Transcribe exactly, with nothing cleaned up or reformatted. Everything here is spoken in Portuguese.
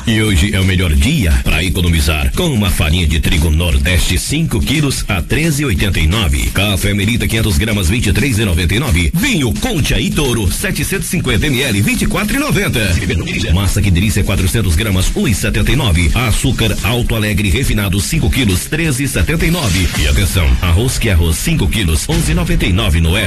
E hoje é o melhor dia para economizar com uma farinha de trigo Nordeste cinco quilos a treze e oitenta e nove. Café Merita quinhentas gramas vinte e três e noventa e nove. Vinho Conte e Toro setecentos e cinquenta mililitros vinte e quatro e noventa. Massa que delícia quatrocentas gramas um e setenta e nove. Açúcar Alto Alegre refinado cinco quilos treze e setenta e nove. E atenção, arroz que é arroz cinco quilos onze e noventa e nove no